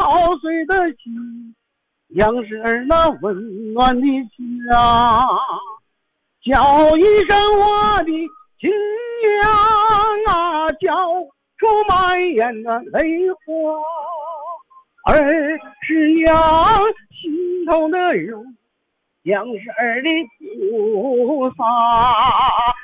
岁的心，娘是儿那温暖的家，叫一声我的亲娘啊，叫出满眼的泪花。儿是娘心头的肉，娘是儿的菩萨，